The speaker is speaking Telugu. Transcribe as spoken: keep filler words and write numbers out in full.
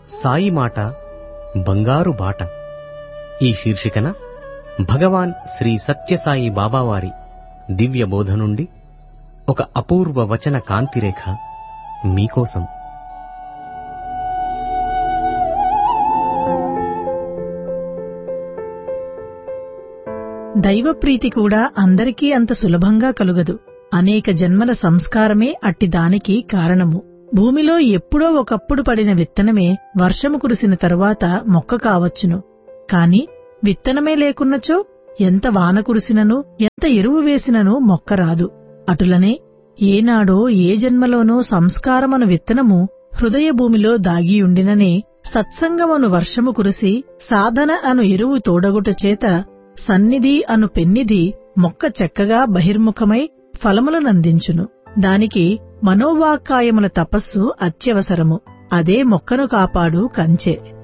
సాయి మాట బంగారు బాట. ఈ శీర్షికన భగవాన్ శ్రీ సత్యసాయి బాబావారి దివ్య బోధ నుండి ఒక అపూర్వ వచన కాంతిరేఖ మీకోసం. దైవప్రీతి కూడా అందరికీ అంత సులభంగా కలుగదు. అనేక జన్మల సంస్కారమే అట్టి దానికి కారణము. భూమిలో ఎప్పుడో ఒకప్పుడు పడిన విత్తనమే వర్షము కురిసిన తరువాత మొక్క కావచ్చును. కాని విత్తనమే లేకున్నచో ఎంత వాన కురిసినను ఎంత ఎరువు వేసినను మొక్క రాదు. అటులనే ఏనాడో ఏ జన్మలోనో సంస్కారమను విత్తనము హృదయ భూమిలో దాగియుండిననే సత్సంగమను వర్షము కురిసి సాధన అను ఎరువు తోడగుట చేత సన్నిధి అను పెన్నిధి మొక్క చక్కగా బహిర్ముఖమై ఫలములనందించును. దానికి మనోవాక్కాయముల తపస్సు అత్యవసరము. అదే మొక్కను కాపాడు కంచె.